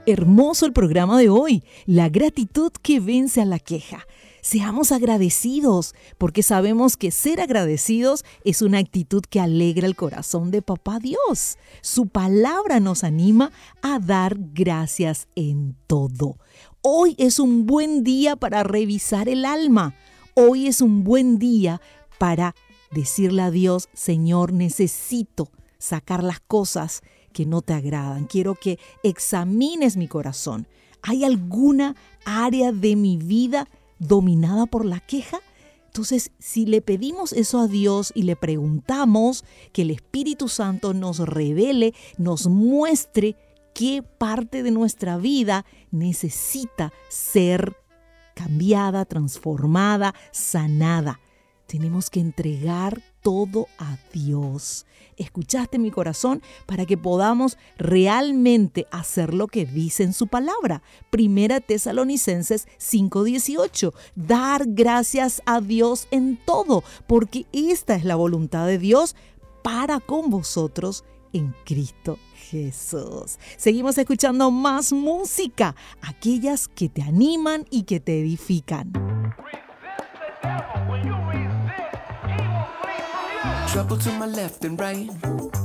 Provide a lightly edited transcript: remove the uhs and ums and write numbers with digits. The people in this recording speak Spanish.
Hermoso el programa de hoy, la gratitud que vence a la queja. Seamos agradecidos, porque sabemos que ser agradecidos es una actitud que alegra el corazón de Papá Dios. Su palabra nos anima a dar gracias en todo. Hoy es un buen día para revisar el alma. Hoy es un buen día para decirle a Dios: Señor, necesito sacar las cosas que no te agradan. Quiero que examines mi corazón. ¿Hay alguna área de mi vida dominada por la queja? Entonces, si le pedimos eso a Dios y le preguntamos, que el Espíritu Santo nos revele, nos muestre qué parte de nuestra vida necesita ser cambiada, transformada, sanada. Tenemos que entregar todo a Dios. ¿Escuchaste mi corazón? Para que podamos realmente hacer lo que dice en su palabra. Primera Tesalonicenses 5:18. Dar gracias a Dios en todo, porque esta es la voluntad de Dios para con vosotros en Cristo Jesús. Seguimos escuchando más música, aquellas que te animan y que te edifican. Trouble to my left and right.